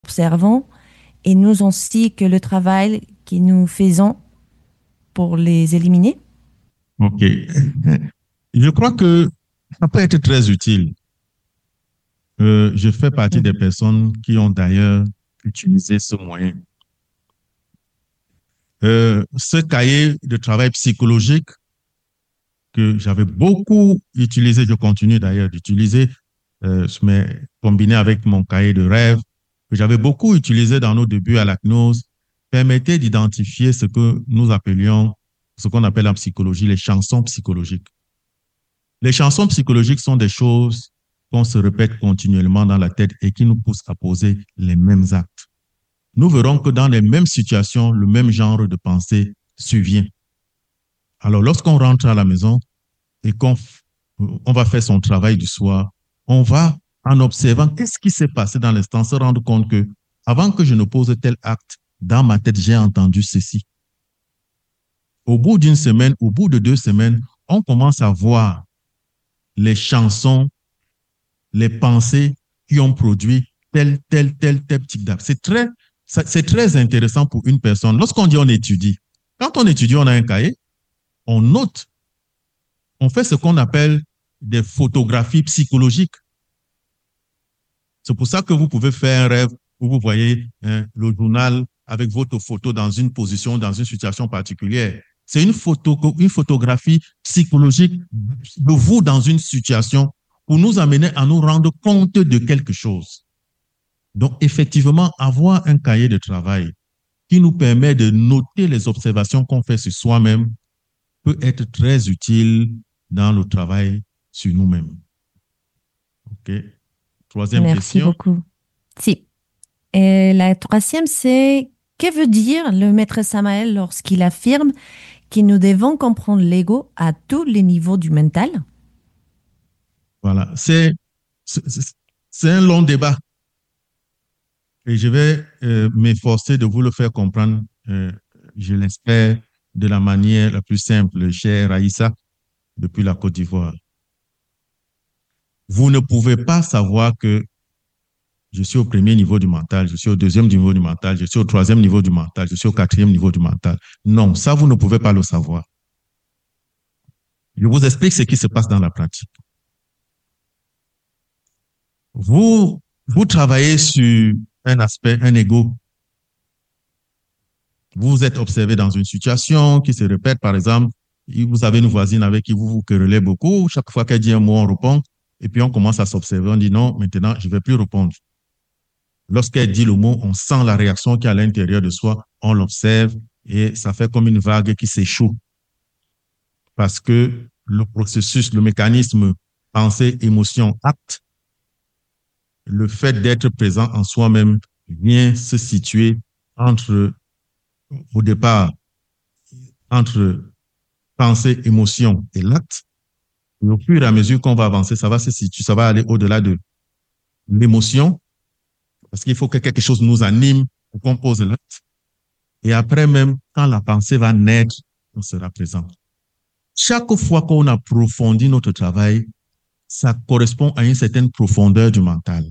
observons et nous ainsi que le travail que nous faisons pour les éliminer? OK. Je crois que ça peut être très utile. Je fais partie des Mhm. personnes qui ont d'ailleurs utilisé ce moyen. Ce cahier de travail psychologique que j'avais beaucoup utilisé, je continue d'ailleurs d'utiliser, mais combiné avec mon cahier de rêve, que j'avais beaucoup utilisé dans nos débuts à la CNOS, permettait d'identifier ce que nous appelions, ce qu'on appelle en psychologie, les chansons psychologiques. Les chansons psychologiques sont des choses qu'on se répète continuellement dans la tête et qui nous poussent à poser les mêmes actes. Nous verrons que dans les mêmes situations, le même genre de pensée survient. Alors, lorsqu'on rentre à la maison et qu'on on va faire son travail du soir, on va, en observant qu'est-ce qui s'est passé dans l'instant, se rendre compte que avant que je ne pose tel acte, dans ma tête, j'ai entendu ceci. Au bout d'une semaine, au bout de 2 semaines, on commence à voir les chansons, les pensées qui ont produit tel type d'acte. C'est très intéressant pour une personne. Lorsqu'on dit on étudie, quand on étudie, on a un cahier, on note, on fait ce qu'on appelle des photographies psychologiques. C'est pour ça que vous pouvez faire un rêve où vous voyez le journal avec votre photo dans une position, dans une situation particulière. C'est une photographie psychologique de vous dans une situation pour nous amener à nous rendre compte de quelque chose. Donc, effectivement, avoir un cahier de travail qui nous permet de noter les observations qu'on fait sur soi-même peut être très utile dans le travail sur nous-mêmes. OK. Troisième Merci question. beaucoup. Si. Et la troisième, c'est que veut dire le maître Samael lorsqu'il affirme que nous devons comprendre l'ego à tous les niveaux du mental? Voilà. C'est un long débat et je vais m'efforcer de vous le faire comprendre, je l'espère, de la manière la plus simple, chère Aïssa, depuis la Côte d'Ivoire. Vous ne pouvez pas savoir que je suis au premier niveau du mental, je suis au deuxième niveau du mental, je suis au troisième niveau du mental, je suis au quatrième niveau du mental. Non, ça, vous ne pouvez pas le savoir. Je vous explique ce qui se passe dans la pratique. Vous travaillez sur un aspect, un ego. Vous êtes observé dans une situation qui se répète, par exemple, vous avez une voisine avec qui vous vous querellez beaucoup. Chaque fois qu'elle dit un mot, on répond. Et puis on commence à s'observer. On dit non, maintenant, je ne vais plus répondre. Lorsqu'elle dit le mot, on sent la réaction qui est à l'intérieur de soi. On l'observe et ça fait comme une vague qui s'échoue. Parce que le processus, le mécanisme pensée, émotion, acte, le fait d'être présent en soi-même vient se situer entre, au départ, entre pensée, émotion et l'acte. Et au fur et à mesure qu'on va avancer, ça va se situer, ça va aller au-delà de l'émotion, parce qu'il faut que quelque chose nous anime pour qu'on pose l'acte. Et après même, quand la pensée va naître, on sera présent. Chaque fois qu'on approfondit notre travail, ça correspond à une certaine profondeur du mental.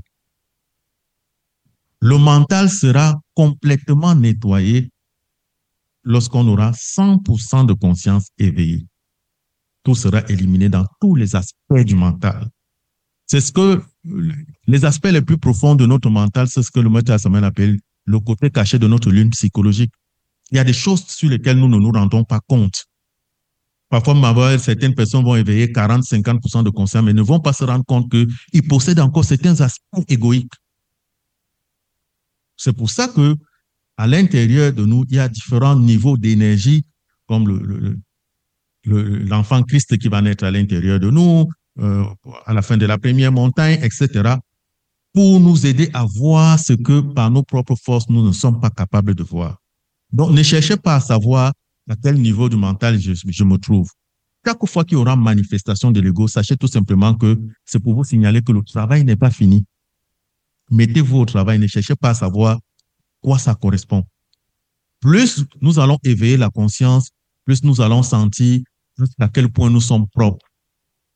Le mental sera complètement nettoyé lorsqu'on aura 100% de conscience éveillée. Tout sera éliminé dans tous les aspects du mental. C'est ce que les aspects les plus profonds de notre mental, c'est ce que le maître Assamen appelle le côté caché de notre lune psychologique. Il y a des choses sur lesquelles nous ne nous rendons pas compte. Parfois, certaines personnes vont éveiller 40-50% de conscience, mais ne vont pas se rendre compte qu'ils possèdent encore certains aspects égoïques. C'est pour ça que à l'intérieur de nous, il y a différents niveaux d'énergie, comme l'enfant Christ qui va naître à l'intérieur de nous, à la fin de la première montagne, etc., pour nous aider à voir ce que par nos propres forces, nous ne sommes pas capables de voir. Donc, ne cherchez pas à savoir à quel niveau du mental je me trouve. Chaque fois qu'il y aura manifestation de l'ego, sachez tout simplement que c'est pour vous signaler que le travail n'est pas fini. Mettez-vous au travail, ne cherchez pas à savoir quoi ça correspond. Plus nous allons éveiller la conscience, plus nous allons sentir à quel point nous sommes propres.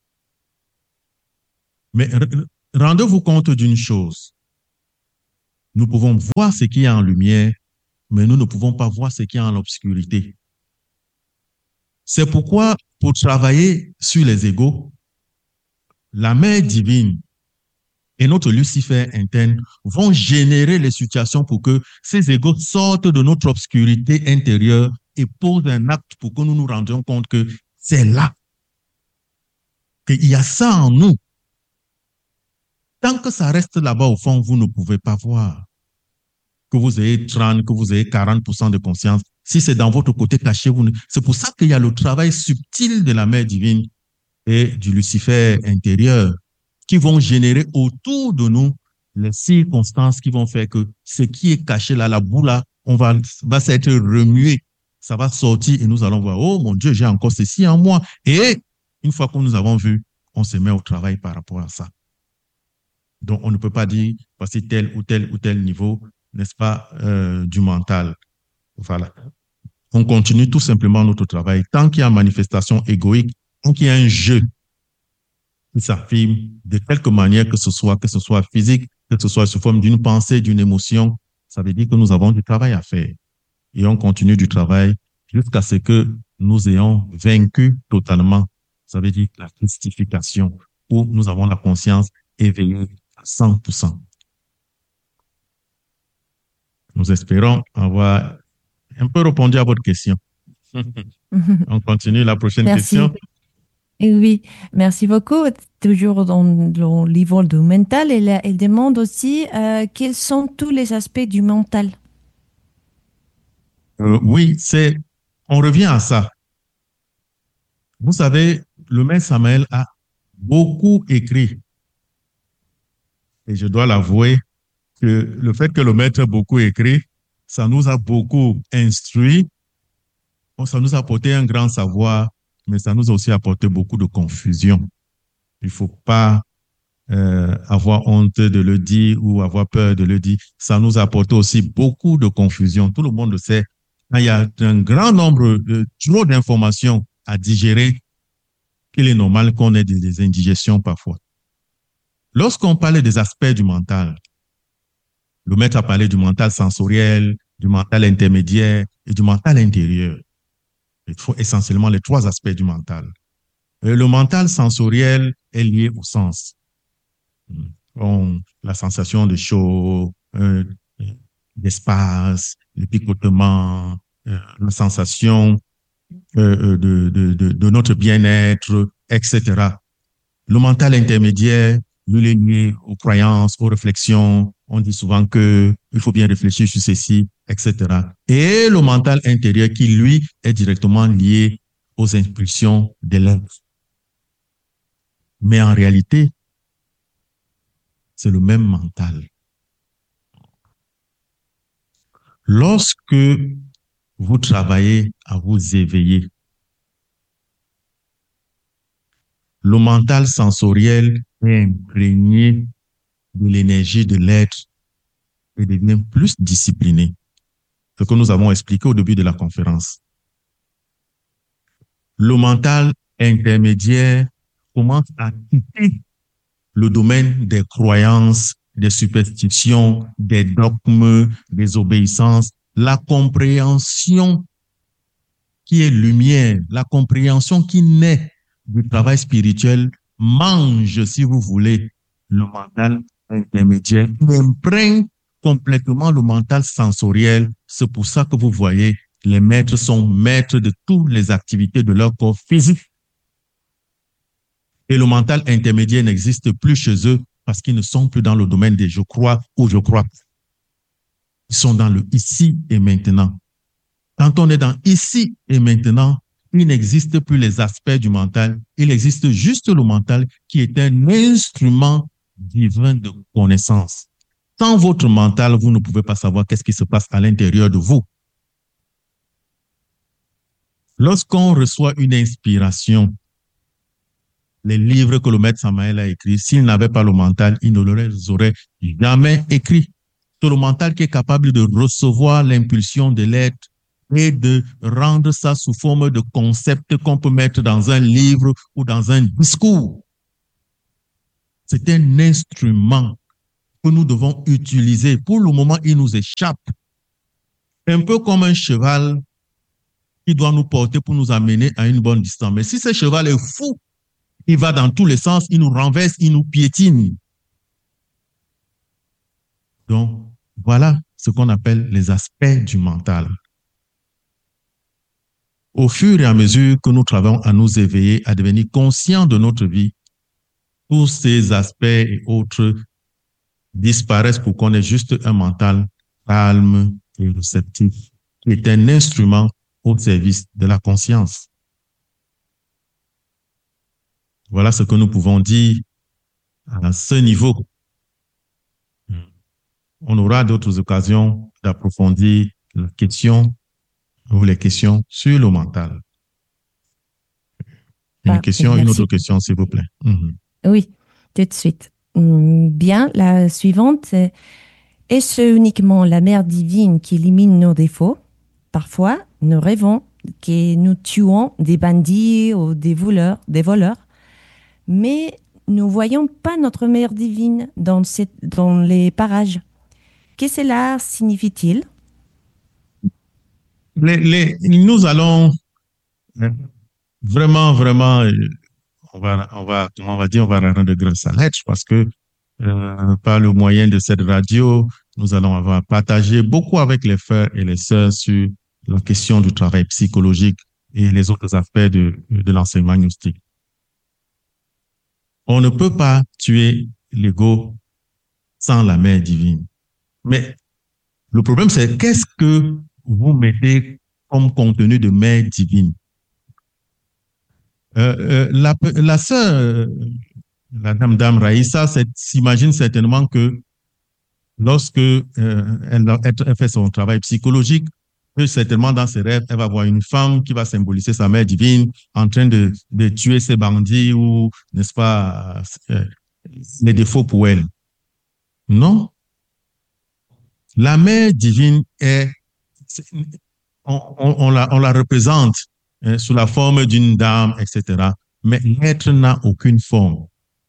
Mais rendez-vous compte d'une chose. Nous pouvons voir ce qui est en lumière, mais nous ne pouvons pas voir ce qui est en obscurité. C'est pourquoi, pour travailler sur les égos, la mère divine et notre Lucifer interne vont générer les situations pour que ces égos sortent de notre obscurité intérieure et posent un acte pour que nous nous rendions compte que c'est là, qu'il y a ça en nous. Tant que ça reste là-bas au fond, vous ne pouvez pas voir. Que vous ayez 30, que vous ayez 40% de conscience, si c'est dans votre côté caché, c'est pour ça qu'il y a le travail subtil de la mère divine et du Lucifer intérieur qui vont générer autour de nous les circonstances qui vont faire que ce qui est caché là, la boule là, va s'être remué, ça va sortir et nous allons voir, oh mon Dieu, j'ai encore ceci en moi. Et une fois que nous avons vu, on se met au travail par rapport à ça. Donc, on ne peut pas dire, voici tel ou tel niveau, n'est-ce pas, du mental. Voilà. On continue tout simplement notre travail. Tant qu'il y a une manifestation égoïque, tant qu'il y a un jeu qui s'affirme de quelque manière que ce soit physique, que ce soit sous forme d'une pensée, d'une émotion, ça veut dire que nous avons du travail à faire. Et on continue du travail jusqu'à ce que nous ayons vaincu totalement. Ça veut dire la christification, où nous avons la conscience éveillée à 100%. Nous espérons avoir un peu répondu à votre question. On continue la prochaine question. Et oui, merci beaucoup. Toujours dans le niveau du mental, elle demande aussi quels sont tous les aspects du mental. Oui, on revient à ça. Vous savez, le maître Samael a beaucoup écrit. Et je dois l'avouer que le fait que le maître ait beaucoup écrit, ça nous a beaucoup instruit. Ça nous a apporté un grand savoir, mais ça nous a aussi apporté beaucoup de confusion. Il ne faut pas avoir honte de le dire ou avoir peur de le dire. Ça nous a apporté aussi beaucoup de confusion. Tout le monde le sait. Quand il y a un grand nombre, trop d'informations à digérer, il est normal qu'on ait des indigestions parfois. Lorsqu'on parlait des aspects du mental, le maître a parlé du mental sensoriel, du mental intermédiaire et du mental intérieur. Il faut essentiellement les trois aspects du mental. Le mental sensoriel est lié au sens. La sensation de chaud, d'espace, le picotement, la sensation de notre bien-être, etc. Le mental intermédiaire, il est lié aux croyances, aux réflexions. On dit souvent qu'il faut bien réfléchir sur ceci, etc. Et le mental intérieur qui, lui, est directement lié aux impulsions de l'être. Mais en réalité, c'est le même mental. Lorsque vous travaillez à vous éveiller, le mental sensoriel est imprégné de l'énergie de l'être et devient plus discipliné. Ce que nous avons expliqué au début de la conférence. Le mental intermédiaire commence à quitter le domaine des croyances, des superstitions, des dogmes, des obéissances, la compréhension qui est lumière, la compréhension qui naît du travail spirituel mange, si vous voulez, le mental intermédiaire, imprègne complètement le mental sensoriel. C'est pour ça que vous voyez, les maîtres sont maîtres de toutes les activités de leur corps physique. Et le mental intermédiaire n'existe plus chez eux parce qu'ils ne sont plus dans le domaine des je crois ou je crois. Ils sont dans le ici et maintenant. Quand on est dans ici et maintenant, il n'existe plus les aspects du mental. Il existe juste le mental qui est un instrument divin de connaissance. Sans votre mental, vous ne pouvez pas savoir qu'est-ce qui se passe à l'intérieur de vous. Lorsqu'on reçoit une inspiration, les livres que le maître Samael a écrits, s'il n'avait pas le mental, il ne les aurait jamais écrits. C'est le mental qui est capable de recevoir l'impulsion de l'être et de rendre ça sous forme de concept qu'on peut mettre dans un livre ou dans un discours. C'est un instrument que nous devons utiliser. Pour le moment, il nous échappe. Un peu comme un cheval qui doit nous porter pour nous amener à une bonne distance. Mais si ce cheval est fou, il va dans tous les sens, il nous renverse, il nous piétine. Donc, voilà ce qu'on appelle les aspects du mental. Au fur et à mesure que nous travaillons à nous éveiller, à devenir conscients de notre vie, tous ces aspects et autres disparaissent pour qu'on ait juste un mental calme et réceptif, qui est un instrument au service de la conscience. Voilà ce que nous pouvons dire à ce niveau. On aura d'autres occasions d'approfondir la question ou les questions sur le mental. Une autre question, s'il vous plaît. Oui, tout de suite. Bien, la suivante. Est-ce uniquement la mère divine qui élimine nos défauts? Parfois, nous rêvons que nous tuons des bandits ou des voleurs, mais nous ne voyons pas notre mère divine dans les parages. Qu'est-ce que cela signifie-t-il? Nous allons vraiment, on va rendre grâce à l'être parce que par le moyen de cette radio, nous allons avoir partagé beaucoup avec les frères et les sœurs sur la question du travail psychologique et les autres aspects de l'enseignement gnostique. On ne peut pas tuer l'ego sans la mère divine. Mais le problème, c'est qu'est-ce que vous mettez comme contenu de mère divine? La sœur, la dame Raïssa, s'imagine certainement que lorsque elle fait son travail psychologique, que certainement dans ses rêves, elle va voir une femme qui va symboliser sa mère divine en train de tuer ses bandits ou, n'est-ce pas, les défauts pour elle. Non. La mère divine on la représente sous la forme d'une dame, etc. Mais l'être n'a aucune forme.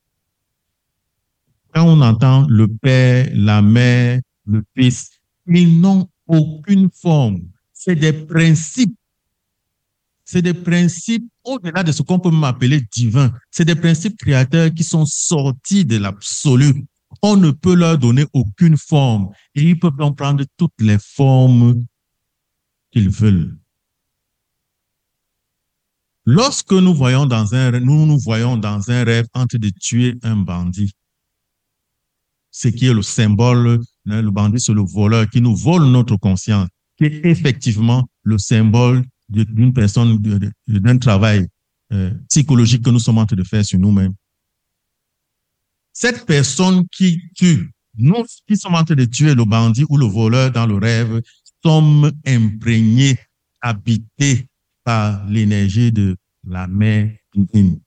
Quand on entend le père, la mère, le fils, ils n'ont aucune forme. C'est des principes. C'est des principes au-delà de ce qu'on peut m'appeler divin. C'est des principes créateurs qui sont sortis de l'absolu. On ne peut leur donner aucune forme. Et ils peuvent donc prendre toutes les formes qu'ils veulent. Lorsque nous nous voyons dans un rêve en train de tuer un bandit, ce qui est le symbole, le bandit, c'est le voleur qui nous vole notre conscience, qui est effectivement le symbole d'une personne, d'un travail psychologique que nous sommes en train de faire sur nous-mêmes. Cette personne qui tue, nous qui sommes en train de tuer le bandit ou le voleur dans le rêve, sommes imprégnés, habités par l'énergie de la mère divine.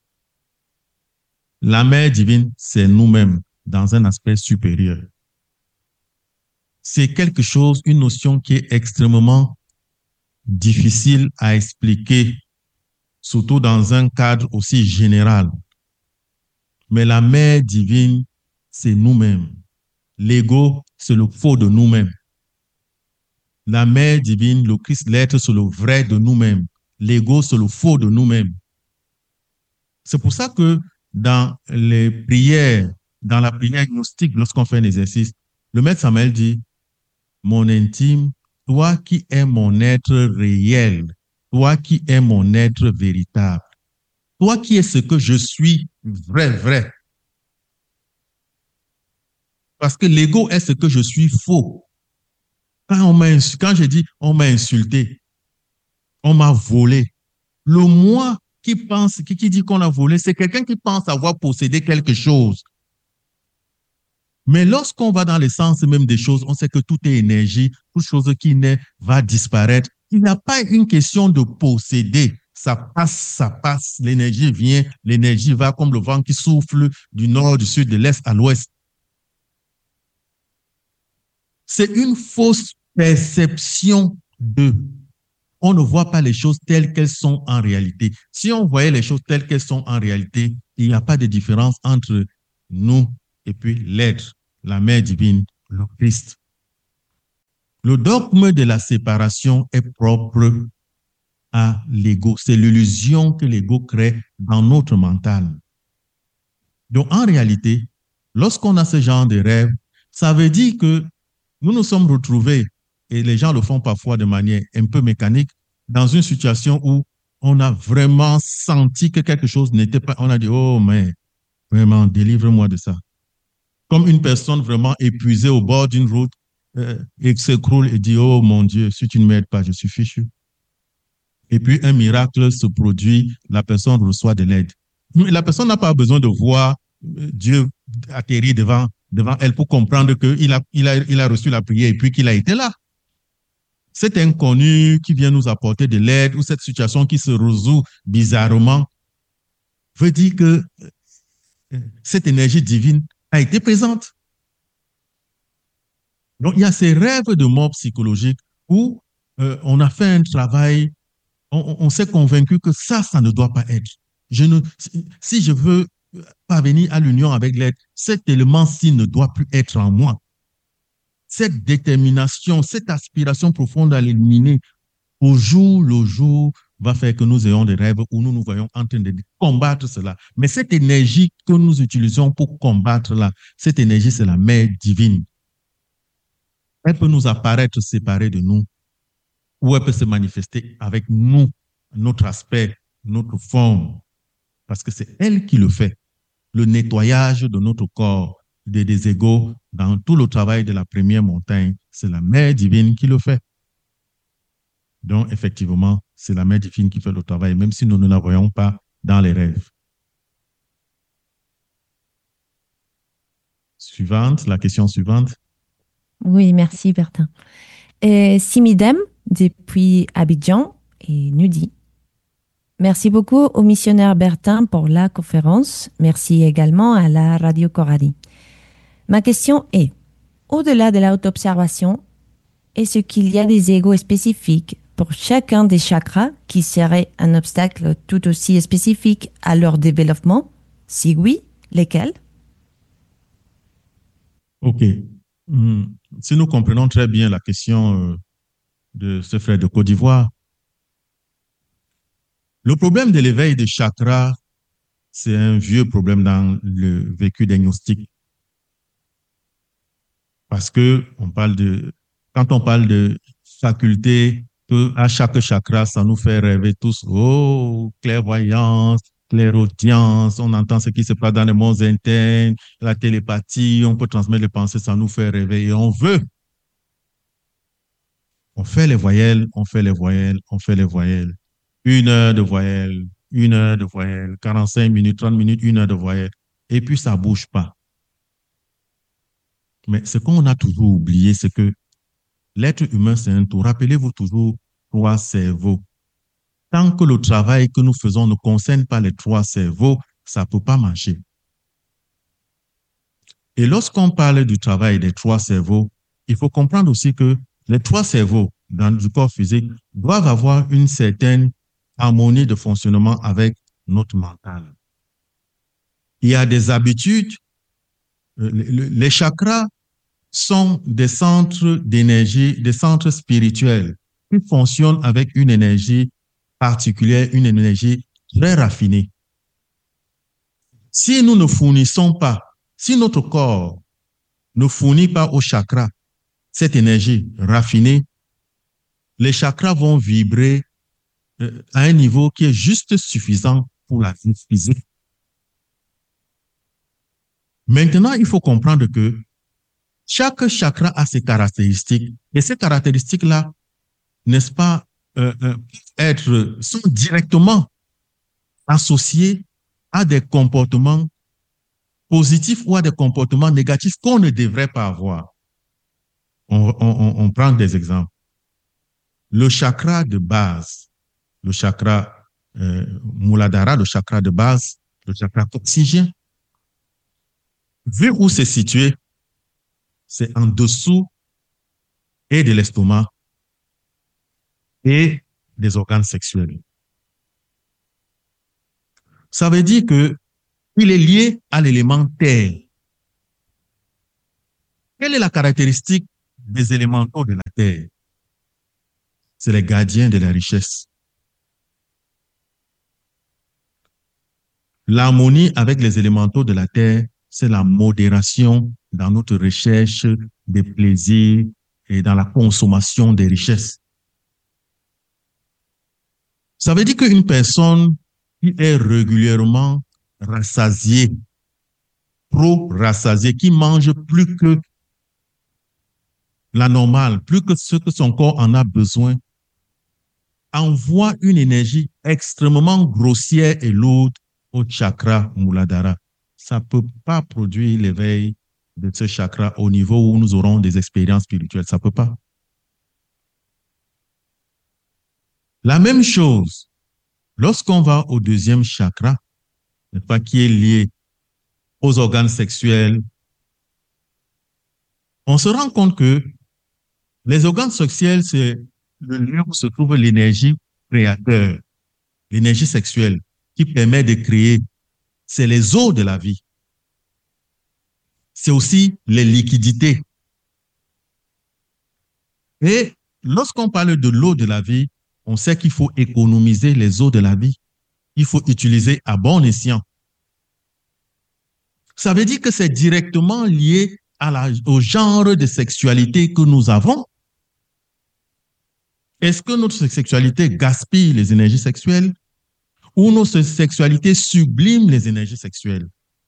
La mère divine, c'est nous-mêmes dans un aspect supérieur. C'est quelque chose, une notion qui est extrêmement difficile à expliquer, surtout dans un cadre aussi général. Mais la mère divine, c'est nous-mêmes. L'ego, c'est le faux de nous-mêmes. La mère divine, le Christ, l'être, c'est le vrai de nous-mêmes. L'ego, c'est le faux de nous-mêmes. C'est pour ça que dans les prières, dans la prière gnostique, lorsqu'on fait un exercice, le maître Samael dit, mon intime, toi qui es mon être réel, toi qui es mon être véritable, toi qui es ce que je suis vrai. Parce que l'ego est ce que je suis faux. Quand je dis on m'a insulté, on m'a volé, le moi qui pense, qui dit qu'on a volé, c'est quelqu'un qui pense avoir possédé quelque chose. Mais lorsqu'on va dans le sens même des choses, on sait que tout est énergie, toute chose qui naît va disparaître. Il n'y a pas une question de posséder. Ça passe, l'énergie vient, l'énergie va comme le vent qui souffle du nord, du sud, de l'est à l'ouest. C'est une fausse perception de. On ne voit pas les choses telles qu'elles sont en réalité. Si on voyait les choses telles qu'elles sont en réalité, il n'y a pas de différence entre nous et puis l'être. la mère divine, le Christ. Le dogme de la séparation est propre à l'ego. C'est l'illusion que l'ego crée dans notre mental. Donc, en réalité, lorsqu'on a ce genre de rêve, ça veut dire que nous nous sommes retrouvés, et les gens le font parfois de manière un peu mécanique, dans une situation où on a vraiment senti que quelque chose n'était pas, on a dit, oh, mais vraiment, délivre-moi de ça. Comme une personne vraiment épuisée au bord d'une route, et s'écroule et dit, oh mon Dieu, si tu ne m'aides pas, je suis fichu. Et puis un miracle se produit, la personne reçoit de l'aide. Mais la personne n'a pas besoin de voir Dieu atterrir devant elle pour comprendre qu'il a reçu la prière et puis qu'il a été là. Cet inconnu qui vient nous apporter de l'aide ou cette situation qui se résout bizarrement veut dire que cette énergie divine a été présente. Donc, il y a ces rêves de mort psychologique où on a fait un travail, on s'est convaincu que ça ne doit pas être. Si je veux parvenir à l'union avec l'être, cet élément-ci ne doit plus être en moi. Cette détermination, cette aspiration profonde à l'éliminer, au jour le jour, va faire que nous ayons des rêves où nous nous voyons en train de combattre cela. Mais cette énergie que nous utilisons pour combattre là, cette énergie, c'est la mère divine. Elle peut nous apparaître séparée de nous, ou elle peut se manifester avec nous, notre aspect, notre forme, parce que c'est elle qui le fait. Le nettoyage de notre corps, des égos, dans tout le travail de la première montagne, c'est la mère divine qui le fait. Donc, effectivement, c'est la mère divine qui fait le travail, même si nous ne la voyons pas dans les rêves. Suivante, la question suivante. Oui, merci Bertin. Simidem, depuis Abidjan, et nous dit: merci beaucoup au missionnaire Bertin pour la conférence. Merci également à la Radio Coradi. Ma question est, au-delà de la haute observation, est-ce qu'il y a des égos spécifiques pour chacun des chakras qui seraient un obstacle tout aussi spécifique à leur développement? Si oui, lesquels? OK. Si nous comprenons très bien la question de ce frère de Côte d'Ivoire, le problème de l'éveil des chakras, c'est un vieux problème dans le vécu des gnostiques. Parce que quand on parle de faculté, à chaque chakra, ça nous fait rêver tous, oh, clairvoyance, clairaudience, on entend ce qui se passe dans les mondes internes, la télépathie, on peut transmettre les pensées, ça nous fait rêver et on veut. On fait les voyelles, on fait les voyelles, on fait les voyelles. 1 heure de voyelles, 1 heure de voyelles, 45 minutes, 30 minutes, 1 heure de voyelles. Et puis ça ne bouge pas. Mais ce qu'on a toujours oublié, c'est que l'être humain, c'est un tout. Rappelez-vous toujours 3 cerveaux. Tant que le travail que nous faisons ne concerne pas les 3 cerveaux, ça ne peut pas marcher. Et lorsqu'on parle du travail des 3 cerveaux, il faut comprendre aussi que les 3 cerveaux du corps physique doivent avoir une certaine harmonie de fonctionnement avec notre mental. Il y a des habitudes. Les chakras sont des centres d'énergie, des centres spirituels qui fonctionnent avec une énergie particulière, une énergie très raffinée. Si nous ne fournissons pas, si notre corps ne fournit pas aux chakras cette énergie raffinée, les chakras vont vibrer à un niveau qui est juste suffisant pour la vie physique. Maintenant, il faut comprendre que chaque chakra a ses caractéristiques et ces caractéristiques-là, n'est-ce pas, sont directement associées à des comportements positifs ou à des comportements négatifs qu'on ne devrait pas avoir. On prend des exemples. Le chakra de base, le chakra Muladhara, le chakra de base, le chakra coccygen, vu où c'est situé, c'est en dessous et de l'estomac et des organes sexuels. Ça veut dire que il est lié à l'élément terre. Quelle est la caractéristique des élémentaux de la Terre? C'est les gardiens de la richesse. L'harmonie avec les élémentaux de la Terre, c'est la modération dans notre recherche des plaisirs et dans la consommation des richesses. Ça veut dire qu'une personne qui est régulièrement rassasiée, trop rassasiée, qui mange plus que la normale, plus que ce que son corps en a besoin, envoie une énergie extrêmement grossière et lourde au chakra Muladhara. Ça ne peut pas produire l'éveil de ce chakra au niveau où nous aurons des expériences spirituelles. Ça ne peut pas. La même chose, lorsqu'on va au deuxième chakra, pas, qui est lié aux organes sexuels, on se rend compte que les organes sexuels, c'est le lieu où se trouve l'énergie créateur, l'énergie sexuelle qui permet de créer. C'est les eaux de la vie. C'est aussi les liquidités. Et lorsqu'on parle de l'eau de la vie, on sait qu'il faut économiser les eaux de la vie. Il faut utiliser à bon escient. Ça veut dire que c'est directement lié au genre de sexualité que nous avons. Est-ce que notre sexualité gaspille les énergies sexuelles ou notre sexualité sublime les énergies sexuelles?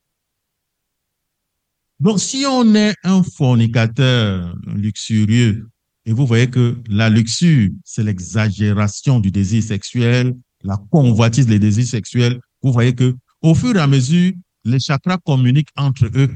Donc, si on est un fornicateur luxurieux, et vous voyez que la luxure, c'est l'exagération du désir sexuel, la convoitise des désirs sexuels, vous voyez que au fur et à mesure, les chakras communiquent entre eux.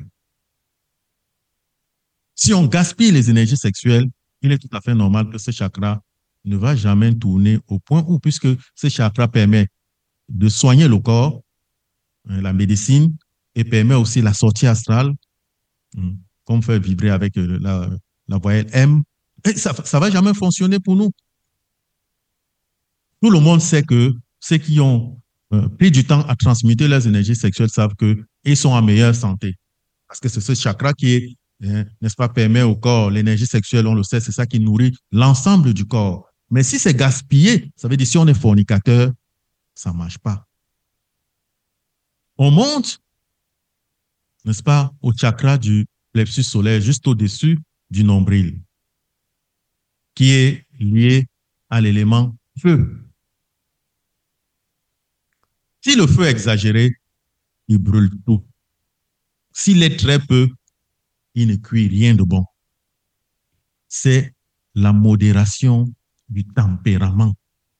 Si on gaspille les énergies sexuelles, il est tout à fait normal que ce chakra ne va jamais tourner au point où, puisque ce chakra permet de soigner le corps, la médecine, et permet aussi la sortie astrale, qu'on fait vibrer avec la voyelle M, et ça ne va jamais fonctionner pour nous. Tout le monde sait que ceux qui ont pris du temps à transmuter leurs énergies sexuelles savent qu'ils sont en meilleure santé. Parce que c'est ce chakra qui est, n'est-ce pas, permet au corps, l'énergie sexuelle, on le sait, c'est ça qui nourrit l'ensemble du corps. Mais si c'est gaspillé, ça veut dire si on est fornicateur, ça ne marche pas. On monte, n'est-ce pas, au chakra du plexus solaire, juste au-dessus du nombril, qui est lié à l'élément feu. Si le feu est exagéré, il brûle tout. S'il est très peu, il ne cuit rien de bon. C'est la modération du tempérament.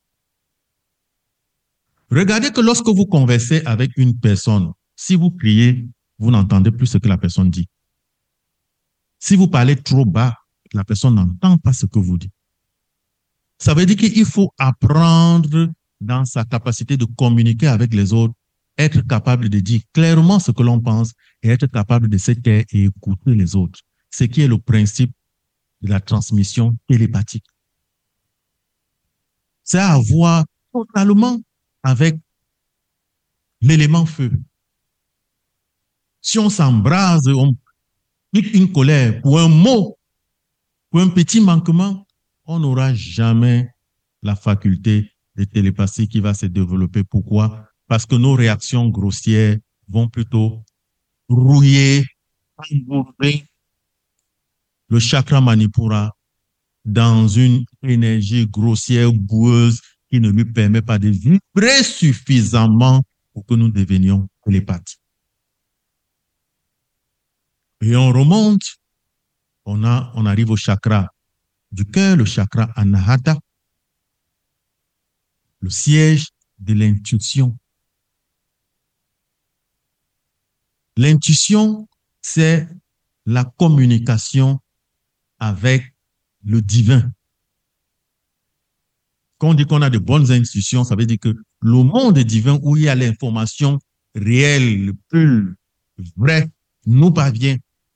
Regardez que lorsque vous conversez avec une personne, si vous criez, vous n'entendez plus ce que la personne dit. Si vous parlez trop bas, la personne n'entend pas ce que vous dites. Ça veut dire qu'il faut apprendre dans sa capacité de communiquer avec les autres, être capable de dire clairement ce que l'on pense et être capable de se taire et écouter les autres. Ce qui est le principe de la transmission télépathique. C'est à voir totalement avec l'élément feu. Si on s'embrase, on pique une colère pour un mot, pour un petit manquement, on n'aura jamais la faculté de télépathie qui va se développer. Pourquoi? Parce que nos réactions grossières vont plutôt rouiller, embourber le chakra Manipura dans une énergie grossière, boueuse, qui ne lui permet pas de vibrer suffisamment pour que nous devenions télépathes. Et on remonte, on arrive au chakra du cœur, le chakra Anahata, le siège de l'intuition. L'intuition, c'est la communication avec le divin. Quand on dit qu'on a de bonnes intuitions, ça veut dire que le monde divin où il y a l'information réelle, pure, vraie, nous parvient.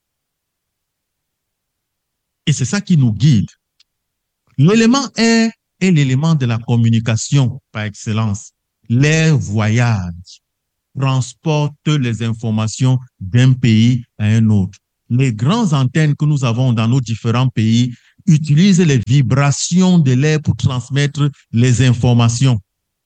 Et c'est ça qui nous guide. L'élément air est l'élément de la communication par excellence. L'air voyage, transporte les informations d'un pays à un autre. les grandes antennes que nous avons dans nos différents pays utilisent les vibrations de l'air pour transmettre les informations.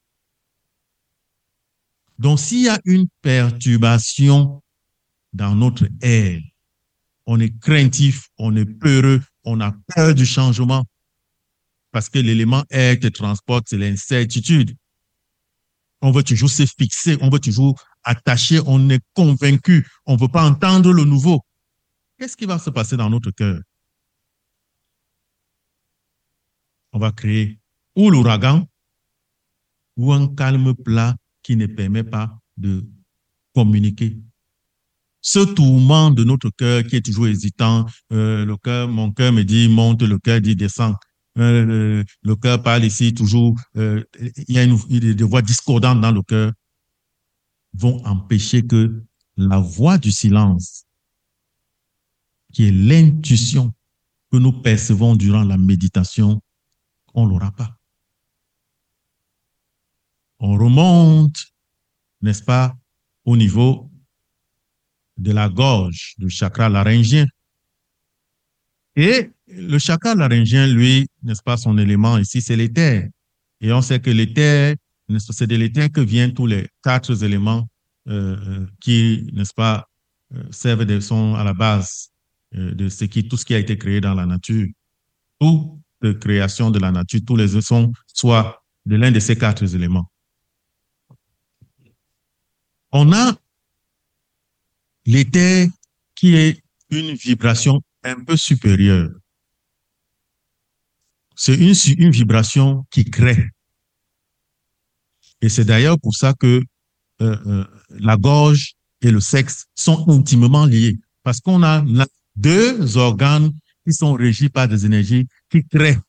Donc, s'il y a une perturbation dans notre air, on est craintif, on est peureux, on a peur du changement parce que l'élément air qui transporte, c'est l'incertitude. On veut toujours se fixer, on veut toujours attacher, on est convaincu, on ne veut pas entendre le nouveau. Qu'est-ce qui va se passer dans notre cœur? On va créer ou l'ouragan ou un calme plat qui ne permet pas de communiquer. Ce tourment de notre cœur qui est toujours hésitant, le cœur, mon cœur me dit monte, le cœur dit descend. Le cœur parle ici toujours, il y a des voix discordantes dans le cœur, vont empêcher que la voix du silence, qui est l'intuition que nous percevons durant la méditation, on ne l'aura pas. On remonte, n'est-ce pas, au niveau de la gorge, du chakra laryngien. Et le chakra laryngien, lui, n'est-ce pas, son élément ici, c'est l'éther. Et on sait que l'éther, c'est de l'éther que viennent tous les 4 éléments qui, n'est-ce pas, servent de sont à la base de tout ce qui a été créé dans la nature. Toute création de la nature, tous les sont soit de l'un de ces 4 éléments. On a l'éther qui est une vibration un peu supérieure. C'est une vibration qui crée. Et c'est d'ailleurs pour ça que la gorge et le sexe sont intimement liés. Parce qu'on a 2 organes qui sont régis par des énergies qui créent.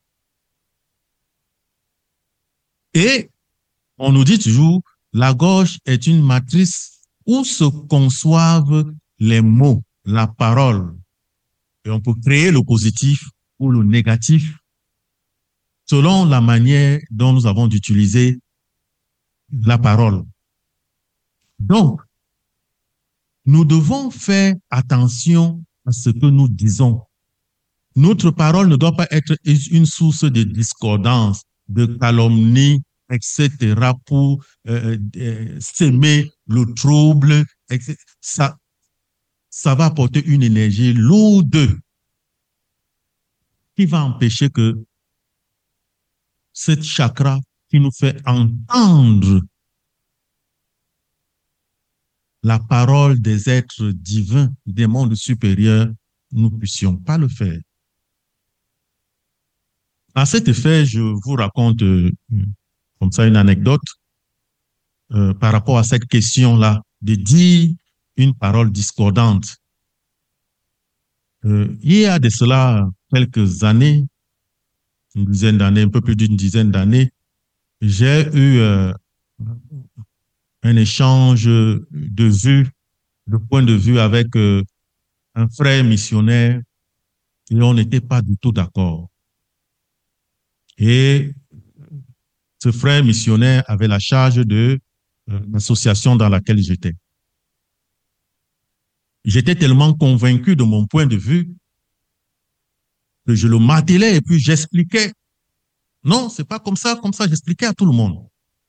Et on nous dit toujours, la gorge est une matrice où se conçoivent les mots, la parole. Et on peut créer le positif ou le négatif selon la manière dont nous avons d'utiliser la parole. Donc, nous devons faire attention à ce que nous disons. Notre parole ne doit pas être une source de discordance, de calomnie, etc., pour s'aimer le trouble. Etc. Ça va apporter une énergie lourde qui va empêcher que cette chakra qui nous fait entendre la parole des êtres divins des mondes supérieurs, nous ne puissions pas le faire. À cet effet, je vous raconte comme ça une anecdote par rapport à cette question-là de dire une parole discordante. Il y a de cela quelques années, une dizaine d'années, un peu plus d'une dizaine d'années, j'ai eu un échange de vues, de points de vue avec un frère missionnaire et on n'était pas du tout d'accord. Et ce frère missionnaire avait la charge de l'association dans laquelle j'étais. J'étais tellement convaincu de mon point de vue que je le martelais et puis j'expliquais. Non, c'est pas comme ça, j'expliquais à tout le monde.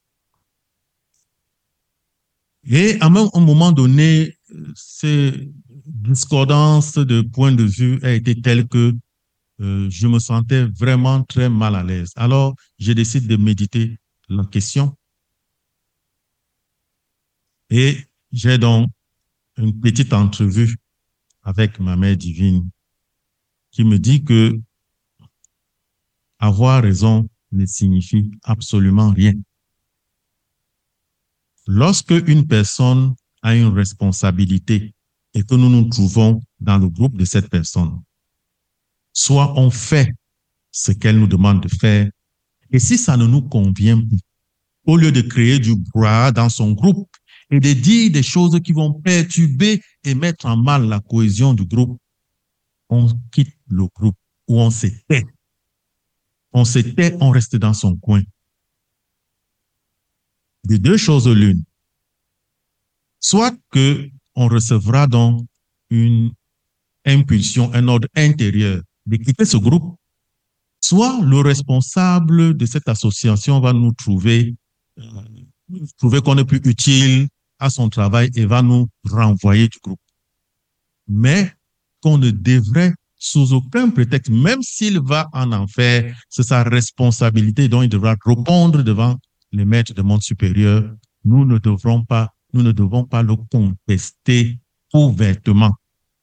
Et à un moment donné, ces discordances de point de vue a été telle que je me sentais vraiment très mal à l'aise. Alors, j'ai décidé de méditer la question. Et j'ai donc une petite entrevue avec ma mère divine qui me dit que avoir raison ne signifie absolument rien. Lorsque une personne a une responsabilité et que nous nous trouvons dans le groupe de cette personne, soit on fait ce qu'elle nous demande de faire, et si ça ne nous convient plus, au lieu de créer du brouhaha dans son groupe et de dire des choses qui vont perturber et mettre en mal la cohésion du groupe, on quitte le groupe ou on se tait. On se tait, on reste dans son coin. De 2 choses l'une. Soit que on recevra donc une impulsion, un ordre intérieur de quitter ce groupe, soit le responsable de cette association va nous trouver qu'on n'est plus utile à son travail et va nous renvoyer du groupe. Mais qu'on ne devrait sous aucun prétexte, même s'il va en enfer, c'est sa responsabilité dont il devra répondre devant les maîtres de monde supérieur. Nous ne devons pas le contester ouvertement.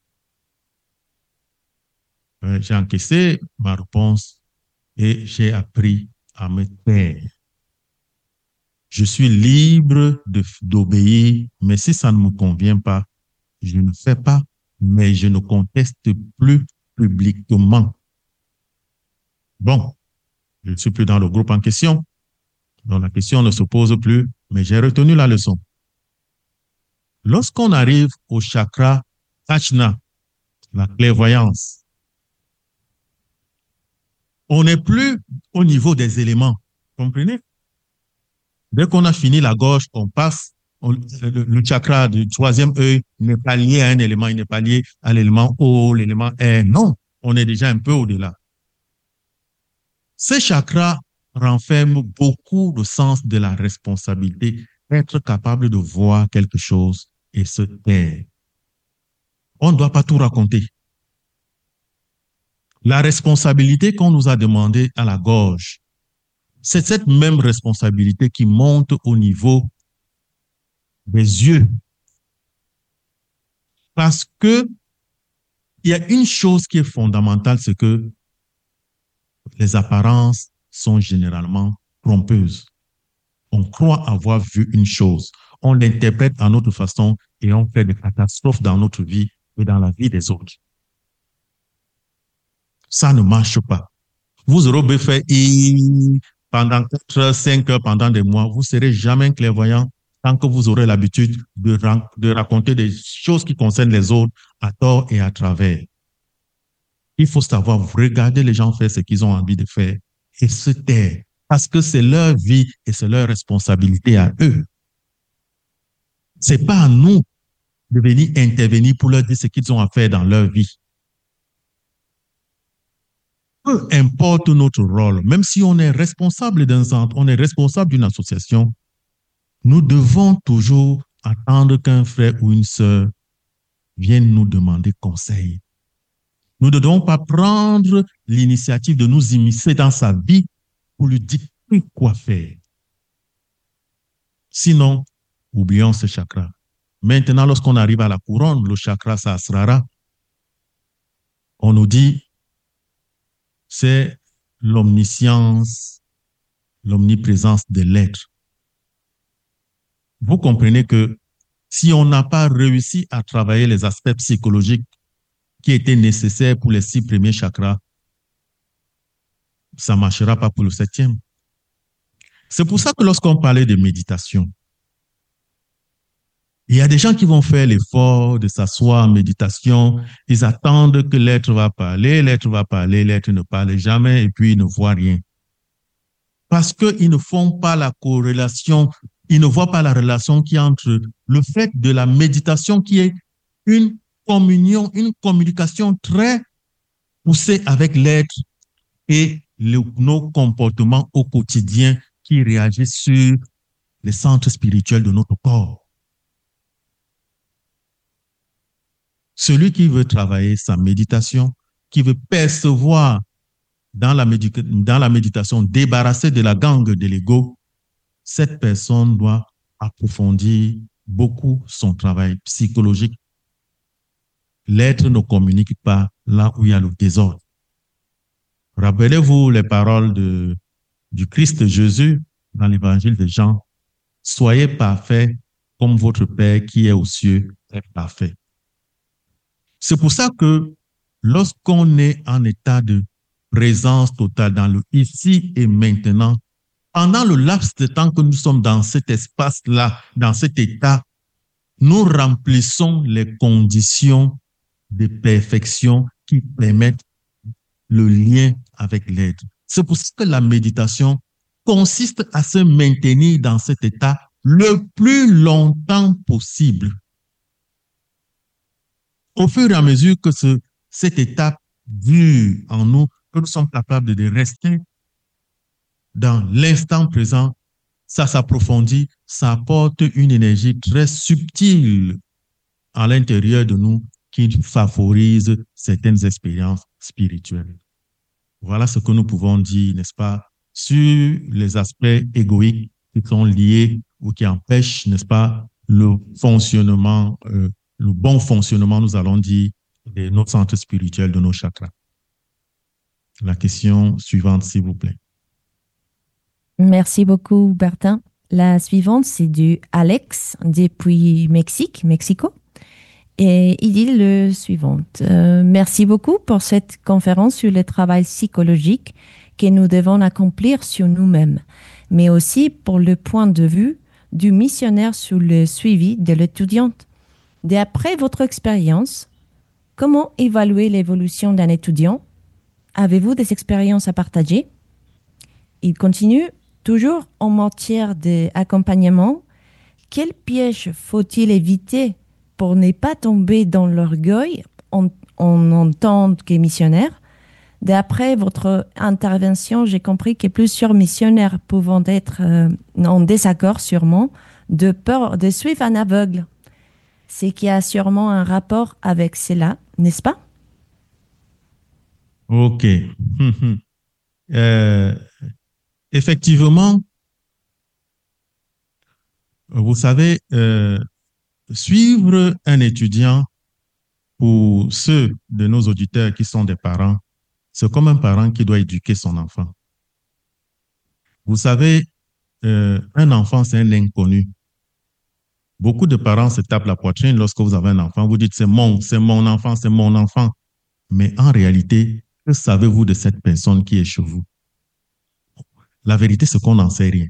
J'ai encaissé ma réponse et j'ai appris à me taire. Je suis libre d'obéir, mais si ça ne me convient pas, je ne fais pas, mais je ne conteste plus publiquement. Bon, je ne suis plus dans le groupe en question, donc la question ne se pose plus, mais j'ai retenu la leçon. Lorsqu'on arrive au chakra Ajna, la clairvoyance, on n'est plus au niveau des éléments, comprenez? Dès qu'on a fini la gorge, on passe, le chakra du troisième œil n'est pas lié à un élément, il n'est pas lié à l'élément O, l'élément R. Non, on est déjà un peu au-delà. Ces chakras renferment beaucoup de sens de la responsabilité, être capable de voir quelque chose et se taire. On ne doit pas tout raconter. La responsabilité qu'on nous a demandée à la gorge, c'est cette même responsabilité qui monte au niveau des yeux. Parce que il y a une chose qui est fondamentale, c'est que les apparences sont généralement trompeuses. On croit avoir vu une chose, on l'interprète à notre façon et on fait des catastrophes dans notre vie et dans la vie des autres. Ça ne marche pas. Vous aurez fait pendant 4 heures, 5 heures, pendant des mois, vous ne serez jamais clairvoyant tant que vous aurez l'habitude de raconter des choses qui concernent les autres à tort et à travers. Il faut savoir regarder les gens faire ce qu'ils ont envie de faire et se taire parce que c'est leur vie et c'est leur responsabilité à eux. Ce n'est pas à nous de venir intervenir pour leur dire ce qu'ils ont à faire dans leur vie. Peu importe notre rôle, même si on est responsable d'un centre, on est responsable d'une association, nous devons toujours attendre qu'un frère ou une sœur vienne nous demander conseil. Nous ne devons pas prendre l'initiative de nous immiscer dans sa vie pour lui dicter quoi faire. Sinon, oublions ce chakra. Maintenant, lorsqu'on arrive à la couronne, le chakra Sahasrara, on nous dit c'est l'omniscience, l'omniprésence de l'être. Vous comprenez que si on n'a pas réussi à travailler les aspects psychologiques qui étaient nécessaires pour les 6 premiers chakras, ça ne marchera pas pour le 7e. C'est pour ça que lorsqu'on parlait de méditation, il y a des gens qui vont faire l'effort de s'asseoir en méditation, ils attendent que l'être va parler, l'être ne parle jamais et puis ils ne voient rien. Parce qu'ils ne font pas la corrélation, ils ne voient pas la relation qui est entre le fait de la méditation qui est une communion, une communication très poussée avec l'être et nos comportements au quotidien qui réagissent sur les centres spirituels de notre corps. Celui qui veut travailler sa méditation, qui veut percevoir dans la méditation, débarrasser de la gangue de l'ego, cette personne doit approfondir beaucoup son travail psychologique. L'être ne communique pas là où il y a le désordre. Rappelez-vous les paroles du Christ Jésus dans l'évangile de Jean. Soyez parfaits comme votre Père qui est aux cieux est parfait. C'est pour ça que lorsqu'on est en état de présence totale dans le ici et maintenant, pendant le laps de temps que nous sommes dans cet espace-là, dans cet état, nous remplissons les conditions de perfection qui permettent le lien avec l'être. C'est pour ça que la méditation consiste à se maintenir dans cet état le plus longtemps possible. Au fur et à mesure que cette étape dure en nous, que nous sommes capables de rester dans l'instant présent, ça s'approfondit, ça apporte une énergie très subtile à l'intérieur de nous qui favorise certaines expériences spirituelles. Voilà ce que nous pouvons dire, n'est-ce pas, sur les aspects égoïques qui sont liés ou qui empêchent, n'est-ce pas, le fonctionnement, le bon fonctionnement, nous allons dire, de nos centres spirituels, de nos chakras. La question suivante, s'il vous plaît. Merci beaucoup, Bertin. La suivante, c'est du Alex depuis Mexico. Et il dit le suivant. Merci beaucoup pour cette conférence sur le travail psychologique que nous devons accomplir sur nous-mêmes, mais aussi pour le point de vue du missionnaire sur le suivi de l'étudiante. D'après votre expérience, comment évaluer l'évolution d'un étudiant? Avez-vous des expériences à partager? Il continue, toujours en matière d'accompagnement, quel piège faut-il éviter pour ne pas tomber dans l'orgueil en tant que missionnaire? D'après votre intervention, j'ai compris que plusieurs missionnaires pouvant être en désaccord sûrement, de peur de suivre un aveugle. C'est qu'il y a sûrement un rapport avec cela, n'est-ce pas? OK. Euh, effectivement, vous savez, suivre un étudiant, pour ceux de nos auditeurs qui sont des parents, c'est comme un parent qui doit éduquer son enfant. Vous savez, un enfant, c'est un inconnu. Beaucoup de parents se tapent la poitrine lorsque vous avez un enfant. Vous dites, c'est mon enfant, c'est mon enfant. Mais en réalité, que savez-vous de cette personne qui est chez vous? La vérité, c'est qu'on n'en sait rien.